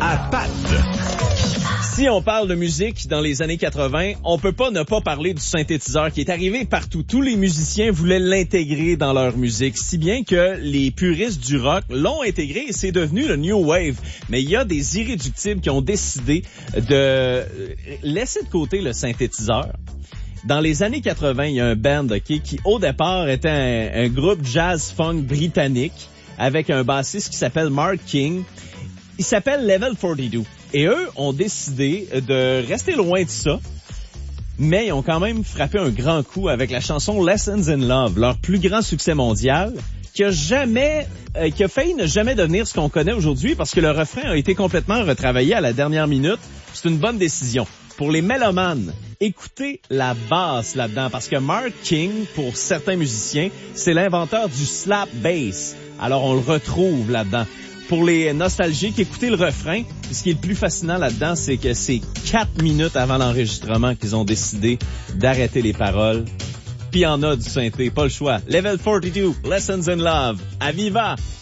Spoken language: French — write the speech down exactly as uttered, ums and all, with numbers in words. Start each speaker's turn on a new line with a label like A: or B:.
A: à Pat.
B: Si on parle de musique dans les années quatre-vingts, on peut pas ne pas parler du synthétiseur qui est arrivé partout. Tous les musiciens voulaient l'intégrer dans leur musique, si bien que les puristes du rock l'ont intégré et c'est devenu le New Wave. Mais il y a des irréductibles qui ont décidé de laisser de côté le synthétiseur. Dans les années quatre-vingts, il y a un band okay, qui, au départ, était un, un groupe jazz-funk britannique avec un bassiste qui s'appelle Mark King. Il s'appelle Level quarante-deux. Et eux ont décidé de rester loin de ça, mais ils ont quand même frappé un grand coup avec la chanson Lessons in Love, leur plus grand succès mondial, qui a jamais, euh, qui a failli ne jamais devenir ce qu'on connaît aujourd'hui parce que le refrain a été complètement retravaillé à la dernière minute. C'est une bonne décision. Pour les mélomanes, écoutez la basse là-dedans parce que Mark King, pour certains musiciens, c'est l'inventeur du slap bass. Alors on le retrouve là-dedans. Pour les nostalgiques, écoutez le refrain. Ce qui est le plus fascinant là-dedans, c'est que c'est quatre minutes avant l'enregistrement qu'ils ont décidé d'arrêter les paroles. Puis il y en a du synthé, pas le choix. Level quarante-deux, Lessons in Love, à Viva!